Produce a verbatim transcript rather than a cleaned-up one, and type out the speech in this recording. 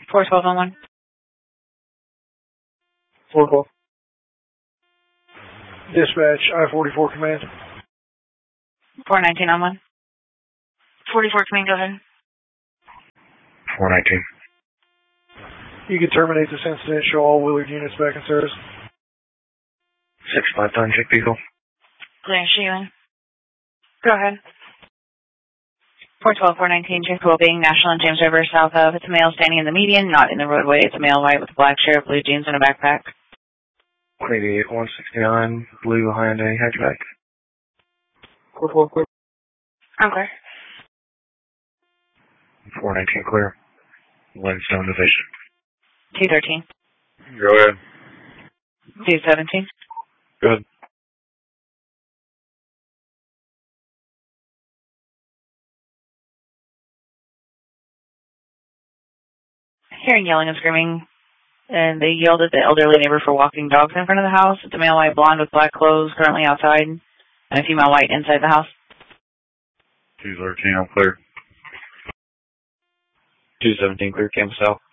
four twelve on one. four twelve. Dispatch, I forty-four command. four nineteen on one. forty-four command, go ahead. four nineteen. You can terminate this incident, show all Willard units back in service. six five ton Jake Beagle. Clear, Sheehan. Go ahead. four twelve, four nineteen, Jake Beagle being National and James River, south of. It's a male standing in the median, not in the roadway. It's a male white with a black shirt, blue jeans, and a backpack. one eighty-eight, one sixty-nine, blue Hyundai hatchback. four twelve clear. I'm clear. four nineteen clear. Lindstone Division. two thirteen. Go ahead. two seventeen. Good. Hearing yelling and screaming, and they yelled at the elderly neighbor for walking dogs in front of the house. It's a male white blonde with black clothes currently outside, and a female white inside the house. two thirteen, I'm clear. two seventeen clear, Campbell South.